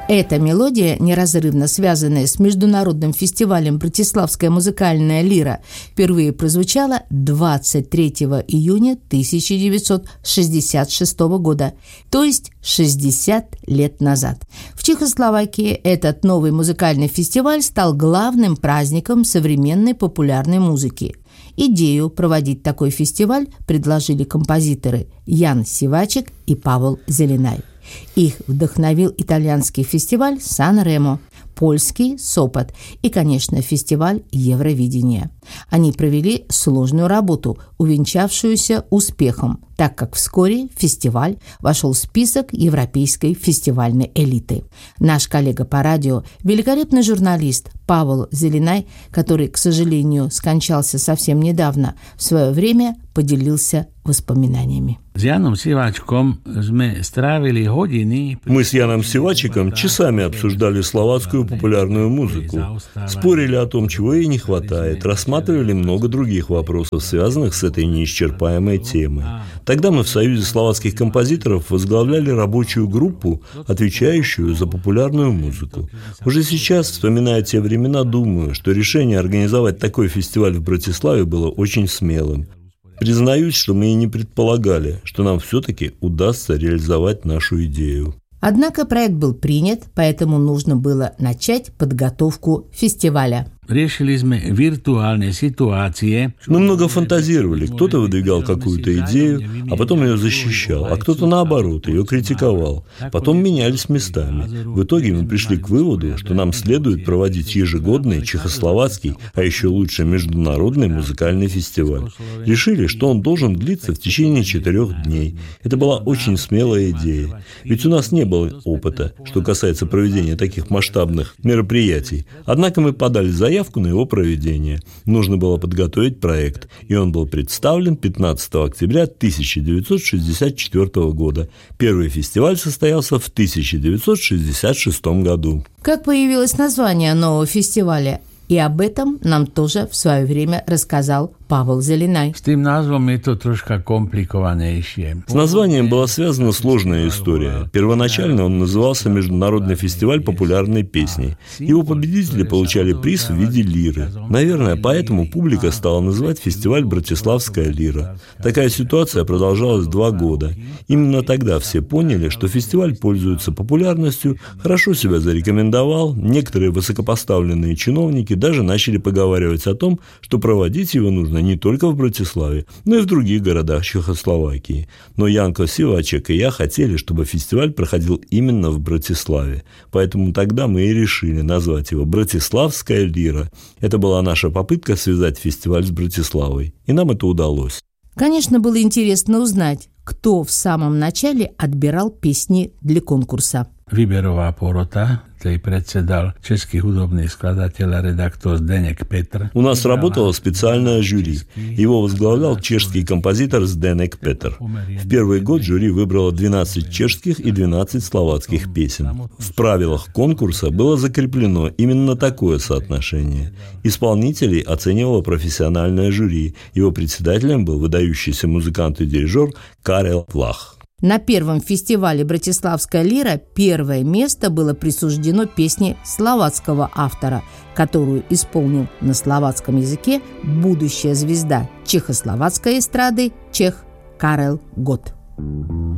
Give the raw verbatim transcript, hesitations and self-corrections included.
Эта мелодия, неразрывно связанная с международным фестивалем «Братиславская музыкальная лира», впервые прозвучала двадцать третьего июня тысяча девятьсот шестьдесят шестого года, то есть шестьдесят лет назад. В Чехословакии этот новый музыкальный фестиваль стал главным праздником современной популярной музыки. Идею проводить такой фестиваль предложили композиторы Ян Сивачек и Павел Зеленай. Их вдохновил итальянский фестиваль Сан-Ремо, польский Сопот и, конечно, фестиваль Евровидения. Они провели сложную работу, увенчавшуюся успехом, так как вскоре фестиваль вошел в список европейской фестивальной элиты. Наш коллега по радио, великолепный журналист Павел Зеленай, который, к сожалению, скончался совсем недавно, в свое время поделился воспоминаниями. Мы с Яном Сивачиком часами обсуждали словацкую популярную музыку, спорили о том, чего ей не хватает, рассматривали много других вопросов, связанных с этой неисчерпаемой темой. Тогда мы в Союзе словацких композиторов возглавляли рабочую группу, отвечающую за популярную музыку. Уже сейчас, вспоминая те времена, думаю, что решение организовать такой фестиваль в Братиславе было очень смелым. Признаюсь, что мы и не предполагали, что нам все-таки удастся реализовать нашу идею. Однако проект был принят, поэтому нужно было начать подготовку фестиваля. Решили мы виртуальные ситуации. Мы много фантазировали. Кто-то выдвигал какую-то идею, а потом ее защищал, а кто-то, наоборот, ее критиковал. Потом менялись местами. В итоге мы пришли к выводу, что нам следует проводить ежегодный чехословацкий, а еще лучше международный музыкальный фестиваль. Решили, что он должен длиться в течение четырех дней. Это была очень смелая идея. Ведь у нас не было опыта, что касается проведения таких масштабных мероприятий. Однако мы подали заявку на его проведение. Нужно было подготовить проект, и он был представлен пятнадцатого октября тысяча девятьсот шестьдесят четвёртого года. Первый фестиваль состоялся в тысяча девятьсот шестьдесят шестом году. Как появилось название нового фестиваля? И об этом нам тоже в свое время рассказал Павел Зеленай. С тем названием это трошка компликованнейшее. С названием была связана сложная история. Первоначально он назывался «Международный фестиваль популярной песни». Его победители получали приз в виде лиры. Наверное, поэтому публика стала называть фестиваль «Братиславская лира». Такая ситуация продолжалась два года. Именно тогда все поняли, что фестиваль пользуется популярностью, хорошо себя зарекомендовал. Некоторые высокопоставленные чиновники даже начали поговаривать о том, что проводить его нужно не только в Братиславе, но и в других городах Чехословакии. Но Янко Сивачек и я хотели, чтобы фестиваль проходил именно в Братиславе. Поэтому тогда мы и решили назвать его «Братиславская лира». Это была наша попытка связать фестиваль с Братиславой. И нам это удалось. Конечно, было интересно узнать, кто в самом начале отбирал песни для конкурса. Výberová porota, tej predsedal český hudobný skladateľ a redaktor Zdeněk Petr. У нас работало специальное жюри. Его возглавлял чешский композитор Зdeněk Petr. В первый год жюри выбрало двенадцать чешских и двенадцать словацких песен. В правилах конкурса было закреплено именно такое соотношение. Исполнителей оценивало профессиональное жюри. Его председателем был выдающийся музыкант и дирижер Карел Влах. На первом фестивале «Братиславская лира» первое место было присуждено песне словацкого автора, которую исполнил на словацком языке будущая звезда чехословацкой эстрады чех Карел Гот.